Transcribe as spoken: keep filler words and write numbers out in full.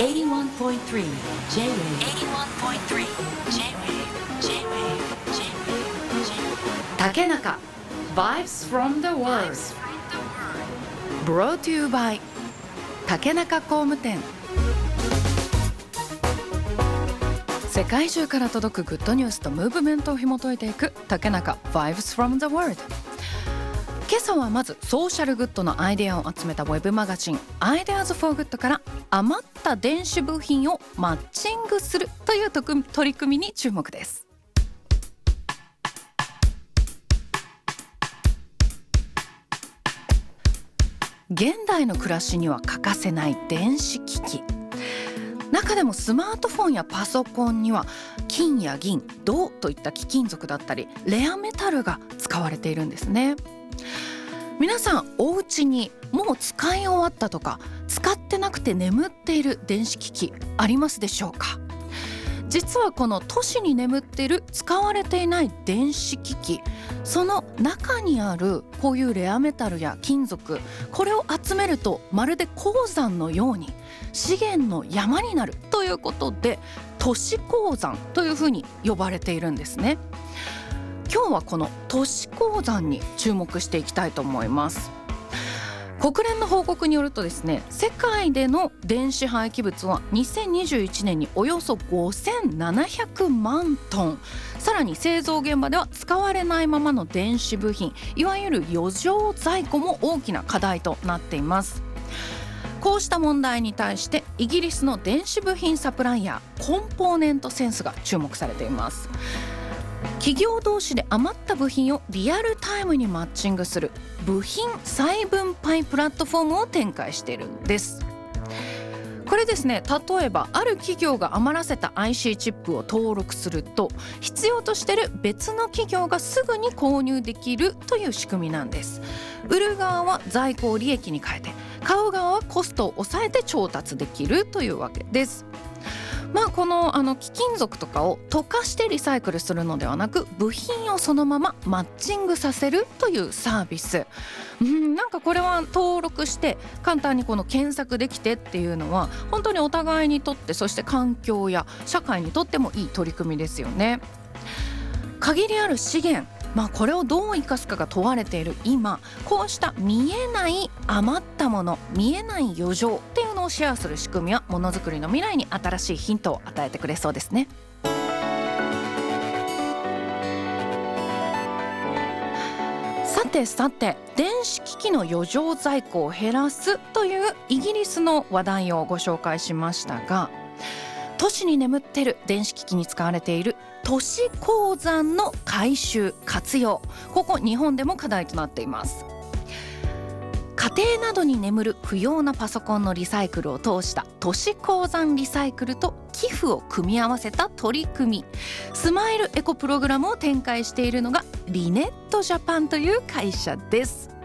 エイティワンポイントスリー J-Wave エイティワンポイントスリー J-Wave J-Wave J-Wave 竹中 Vibes from the World Brought to you by 竹中工務店。世界中から届くグッドニュースとムーブメントを紐解いていく竹中 Vibes from the World。 今朝はまずソーシャルグッドのアイデアを集めたウェブマガジン Ideas for Good から余った電子部品をマッチングするという取り組みに注目です。現代の暮らしには欠かせない電子機器、中でもスマートフォンやパソコンには金や銀、銅といった貴金属だったりレアメタルが使われているんですね。皆さんお家にもう使い終わったとか使ってなくて眠っている電子機器ありますでしょうか。実はこの都市に眠っている使われていない電子機器、その中にあるこういうレアメタルや金属、これを集めるとまるで鉱山のように資源の山になるということで都市鉱山というふうに呼ばれているんですね。今日はこの都市鉱山に注目していきたいと思います。国連の報告によるとですね、世界での電子廃棄物はにせんにじゅういちねんにおよそごせんななひゃくまんトン、さらに製造現場では使われないままの電子部品、いわゆる余剰在庫も大きな課題となっています。こうした問題に対してイギリスの電子部品サプライヤーコンポーネントセンスが注目されています。企業同士で余った部品をリアルタイムにマッチングする部品再分配プラットフォームを展開しているんです。これですね、例えばある企業が余らせた アイシー チップを登録すると必要としている別の企業がすぐに購入できるという仕組みなんです。売る側は在庫を利益に変えて、買う側はコストを抑えて調達できるというわけです。まあ、この、あの貴金属とかを溶かしてリサイクルするのではなく、部品をそのままマッチングさせるというサービス、うん、なんかこれは登録して簡単にこの検索できてっていうのは本当にお互いにとって、そして環境や社会にとってもいい取り組みですよね。限りある資源、まあ、これをどう生かすかが問われている今、こうした見えない余ったもの、見えない余剰っていうのをシェアする仕組みはものづくりの未来に新しいヒントを与えてくれそうですね。さてさて、電子機器の余剰在庫を減らすというイギリスの話題をご紹介しましたが、都市に眠っている電子機器に使われている都市鉱山の回収活用、ここ日本でも課題となっています。家庭などに眠る不要なパソコンのリサイクルを通した都市鉱山リサイクルと寄付を組み合わせた取り組み、スマイルエコプログラムを展開しているのがリネットジャパンという会社です。